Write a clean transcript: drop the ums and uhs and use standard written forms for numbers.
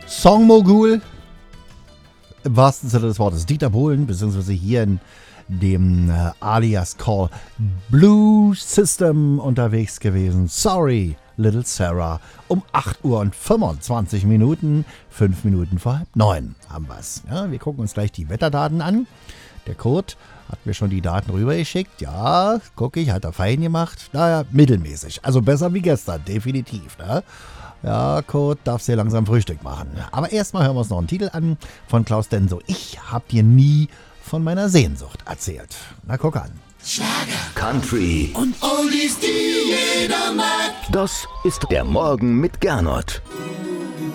Songmogul, im wahrsten Sinne des Wortes, Dieter Bohlen, beziehungsweise hier in dem alias Call Blue System unterwegs gewesen. Sorry, Little Sarah. Um 8 Uhr und 25 Minuten, 5 Minuten vor 8:30 haben wir es. Ja, wir gucken uns gleich die Wetterdaten an. Der Kurt hat mir schon die Daten rübergeschickt. Ja, gucke ich, hat er fein gemacht. Naja, mittelmäßig. Also besser wie gestern, definitiv. Ne? Ja, Kurt, darfst dir langsam Frühstück machen. Aber erstmal hören wir uns noch einen Titel an von Klaus Denso. Ich hab dir nie von meiner Sehnsucht erzählt. Na, guck an. Schlager, Country und Oldies, die jeder mag. Das ist der Morgen mit Gernot.